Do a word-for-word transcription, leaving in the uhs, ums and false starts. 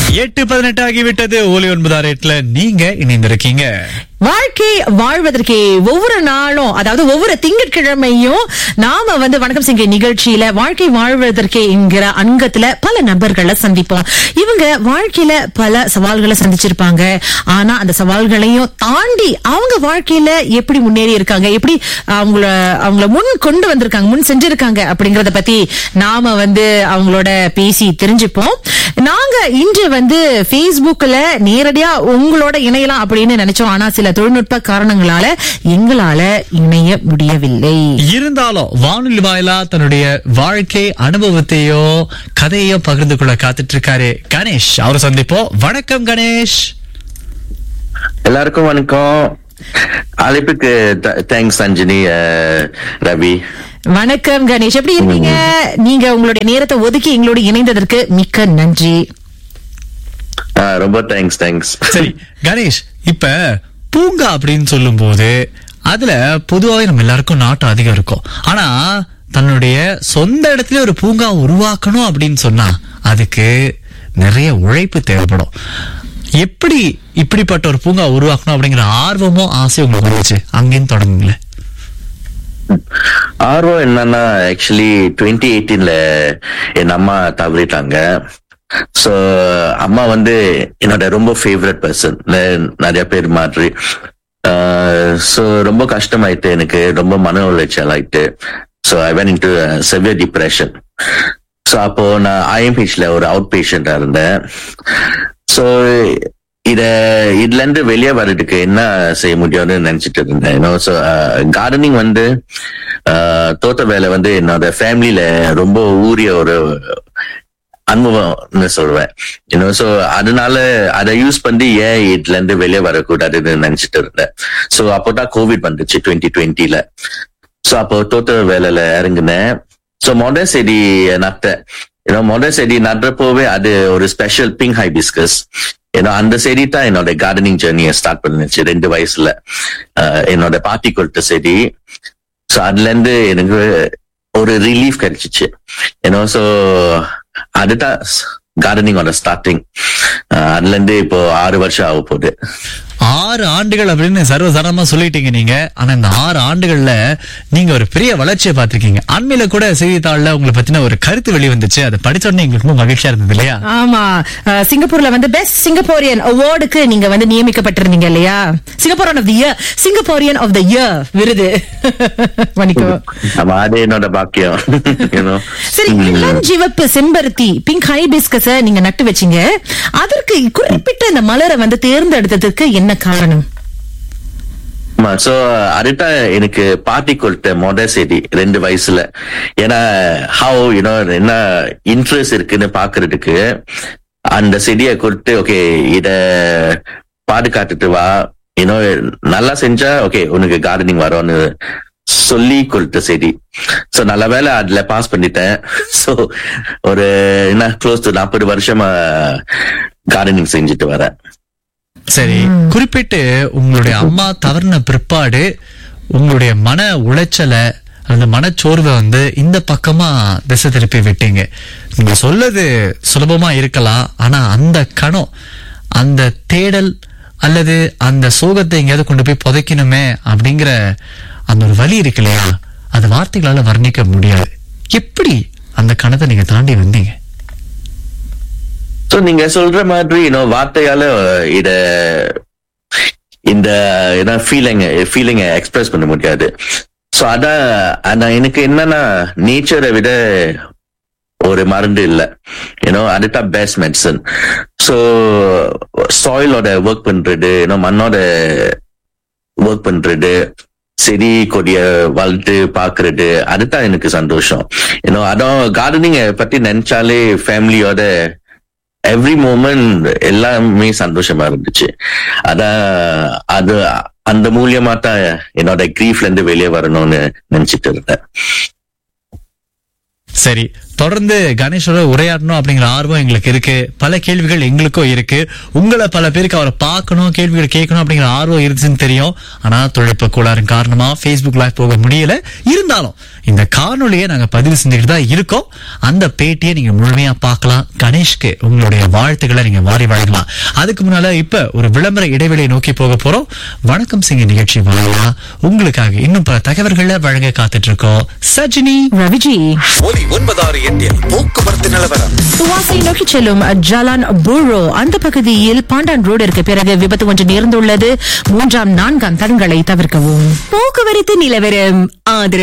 எட்டு பதினெட்டு ஆகிவிட்டது. ஒலி ஒன்பது ஆறு எட்டுல நீங்க இணைந்திருக்கீங்க. வாழ்க்கை வாழ்வதற்கே ஒவ்வொரு நாளும், அதாவது ஒவ்வொரு திங்கட்கிழமையும் நாம வந்து வணக்கம் சிங்க நிகழ்ச்சியில வாழ்க்கை வாழ்வதற்கே என்கிற அங்கத்துல பல நபர்களை சந்திப்போம். இவங்க வாழ்க்கையில பல சவால்களை சந்திச்சிருப்பாங்க. ஆனா அந்த சவால்களையும் தாண்டி அவங்க வாழ்க்கையில எப்படி முன்னேறி இருக்காங்க, எப்படி அவங்கள அவங்கள முன் கொண்டு வந்திருக்காங்க, முன் செஞ்சிருக்காங்க அப்படிங்கறத பத்தி நாம வந்து அவங்களோட பேசி தெரிஞ்சுப்போம். நாங்க இன்று வந்து Facebookல நேரடியா உங்களோட இணையலாம் அப்படின்னு நினைச்சோம். ஆனா சில தொழில்நுட்ப காரணங்களால எங்களால இணைய முடியவில்லை. இருந்தாலும் வானொலி வாயிலா தன்னுடைய வாழ்க்கை அனுபவத்தையோ கதையோ பகிர்ந்து கொள்ள காத்துட்டு இருக்காரு கணேஷ். அவரை சந்திப்போம். வணக்கம் கணேஷ். எல்லாருக்கும் வணக்கம். அழைப்புக்கு தேங்க்ஸ் அஞ்சனி, ரவி. வணக்கம் கணேஷ், எப்படி இருக்கீங்க? நீங்க உங்களுடைய நேரத்தை ஒதுக்கி எங்களோட இணைந்ததற்கு மிக்க நன்றி. ரொம்ப தேங்க்ஸ் தேங்க்ஸ் சரி கணேஷ், இப்ப பூங்கா அப்படின்னு சொல்லும் போது அதுல பொதுவாகவே நம்ம எல்லாருக்கும் நாட்டம் அதிகம் இருக்கும். ஆனா தன்னுடைய சொந்த இடத்துல ஒரு பூங்கா உருவாக்கணும் அப்படின்னு சொன்னா அதுக்கு நிறைய உழைப்பு தேவைப்படும். எப்படி இப்படிப்பட்ட ஒரு பூங்கா உருவாக்கணும் அப்படிங்கிற ஆர்வமோ ஆசையும் உங்களுக்கு வந்துச்சு? அங்கேயும் தொடங்குங்களே. ஆர்வம் என்னன்னா, ஆக்சுவலி டுவெண்ட்டி எயிட்டீன்ல என் அம்மா தவறிட்டாங்க. சோ அம்மா வந்து என்னோட ரொம்ப ஃபேவரட் பர்சன், நிறைய பேர் மாதிரி. சோ ரொம்ப கஷ்டமாயிட்டு, எனக்கு ரொம்ப மன உளைச்சல் ஆயிட்டு. So I went into Xavier depression. So அப்போ நான் ஐஎம்ஹெச்ல ஒரு அவுட் பேஷண்டா இருந்தேன். சோ இத இதுல இருந்து வெளியே வர்றதுக்கு என்ன செய்ய முடியும்னு நினைச்சிட்டு இருந்தேன். சோ கார்டனிங் வந்து தோட்ட வேலை வந்து என்னோட ஃபேமிலியில ரொம்ப ஊறிய ஒரு அனுபவம்னு சொல்லுவேன். இன்னும் சோ அதனால அதை யூஸ் பண்ணி ஏன் இதுல இருந்து வெளியே வரக்கூடாதுன்னு நினைச்சிட்டு இருந்தேன். சோ அப்போதான் கோவிட் வந்துச்சு டுவெண்ட்டி டுவெண்ட்டில. சோ அப்போ தோட்ட வேலையில இறங்குனேன். சோ மொட செடி நட்டேன். ஏன்னா மொட செடி நடுறப்போவே அது ஒரு ஸ்பெஷல் பிங்க் ஹைபிஸ்கஸ். ஏன்னா அந்த செடி தான் என்னோட கார்டனிங் ஜேர்னியை ஸ்டார்ட் பண்ணுச்சு ரெண்டு வயசுல. என்னோட பாட்டி கொடுத்த செடி. சோ அதுல இருந்து எனக்கு ஒரு ரிலீஃப் கிடைச்சிச்சு. ஏன்னா சோ அதுதான் கார்டனிங்கோட ஸ்டார்டிங். அதுல இருந்து இப்போ ஆறு வருஷம் ஆக போகுது. ஆறு ஆண்டுகள் அப்படின்னு சர்வசாதாரணமா சொல்லிட்டீங்க நீங்க. ஆனா இந்த ஆறு ஆண்டுகள்ல நீங்க ஒரு பெரிய வளர்ச்சியை பார்த்திருக்கீங்க. அண்மையில கூட செய்தித்தாள்ல உங்களை பத்தின ஒரு கருத்து வெளிவந்துச்சு. அதை படிச்ச உடனே எங்களுக்கு ரொம்ப மகிழ்ச்சியா இருந்தது இல்லையா? ஆமா, சிங்கப்பூர்ல வந்து பெஸ்ட் சிங்கப்பூரியன் அவார்டுக்கு நீங்க வந்து நியமிக்கப்பட்டிருந்தீங்க இல்லையா? Singaporean of the year, Singaporean of the year விருது. அது என்னோட பாக்கியம். சரி, இளஞ்சிவப்பு செம்பருத்தி பிங்க் ஹைபிஸ்கஸ நீங்க நட்டு வச்சீங்க. அதற்கு குறிப்பிட்ட இந்த மலரை வந்து தேர்ந்தெடுத்ததுக்கு என்ன காரணம்? சோ அதுதான் எனக்கு பாட்டி கொடுத்த மொட செடி ரெண்டு வயசுல. ஏன்னா ஹவ் யூனோ என்ன இன்ட்ரெஸ்ட் இருக்குன்னு பாக்குறதுக்கு அந்த செடியை கொடுத்து, ஓகே இத பாதுகாத்துட்டு வா, யூனோ நல்லா செஞ்சா ஓகே உனக்கு கார்டனிங் வரும்னு சொல்லி கொடுத்த செடி. சோ நல்ல வேலை அதுல பாஸ் பண்ணிட்டேன். சோ ஒரு என்ன க்ளோஸ் டு நாற்பது வருஷமா கார்டனிங் செஞ்சுட்டு வரேன். சரி, குறிப்பிட்டு உங்களுடைய அம்மா தவறின பிற்பாடு உங்களுடைய மன உளைச்சலை அந்த மனச்சோர்வை வந்து இந்த பக்கமா திசை திருப்பி விட்டீங்க. நீங்க சொல்லது சுலபமா இருக்கலாம், ஆனா அந்த கணம், அந்த தேடல் அல்லது அந்த சோகத்தை எங்கேயாவது கொண்டு போய் புதைக்கணுமே அப்படிங்கிற அந்த ஒரு வலி இருக்கு இல்லையா, அது வார்த்தைகளால வர்ணிக்க முடியாது. எப்படி அந்த கணத்தை நீங்க தாண்டி வந்தீங்க? சோ நீங்க சொல்ற மாதிரி இன்னும் வார்த்தையால இத இந்த ஃபீலிங் ஃபீலிங்க எக்ஸ்பிரஸ் பண்ண முடியாது. சோ அதான் எனக்கு என்னன்னா, நேச்சரை விட ஒரு மருந்து இல்ல, ஏன்னோ அதுதான் பெஸ்ட் மெடிசன். சோ சாயிலோட ஒர்க் பண்றது, ஏன்னோ மண்ணோட ஒர்க் பண்றது, செடி கொடிய வளர்த்து பாக்குறது, அதுதான் எனக்கு சந்தோஷம். ஏன்னோ அதான் கார்டனிங் பத்தி நினைச்சாலே ஃபேமிலியோட எவ்ரி மூமெண்ட் எல்லாமே சந்தோஷமா இருந்துச்சு. அதான் அது அந்த மூலியமா தான் என்னோட கிரீஃப்ல இருந்து வெளியே வரணும்னு நினைச்சிட்டு இருந்தேன். சரி, தொடர்ந்து கணேஷோட உரையாடணும் அப்படிங்கிற ஆர்வம் எங்களுக்கு இருக்கு. பல கேள்விகள் எங்களுக்கும் இருக்கு. உங்களை பல பேருக்கு அவரை பார்க்கணும், கேள்விகள் கேட்கணும் அப்படிங்கிற ஆர்வம் இருந்துச்சுன்னு தெரியும். ஆனா தொழில்நுட்ப கோளாறின் காரணமா Facebook லைவ் போக முடியல. இருந்தாலும் இந்த காணொலியை நாங்க பதிவு செஞ்சுக்கிட்டு தான் இருக்கோம். அந்த பேட்டியை நீங்க முழுமையா பார்க்கலாம். கணேஷ்க்கு உங்களுடைய வாழ்த்துக்களை நீங்க வாரி வழங்கலாம். அதுக்கு முன்னால இப்ப ஒரு விளம்பர இடைவெளியை நோக்கி போக போறோம். வணக்கம் சிங்க நிகழ்ச்சி வாழலா உங்களுக்காக இன்னும் பல தகவல்களை வழங்க காத்துட்டு இருக்கோம். சஜினி ரவிஜி ஒலி ஒன்பதாறு எட்டில் போக்குவரத்து நிலவரம். துவாசை நோக்கி செல்லும் ஜலான் புரோ அந்த பகுதியில் பாண்டான் ரோடிற்கு பிறகு விபத்து ஒன்று நேர்ந்துள்ளது. மூன்றாம் நான்காம் தடங்களை தவிர்க்கவும். போக்குவரத்து நிலவரம் ஆதரவு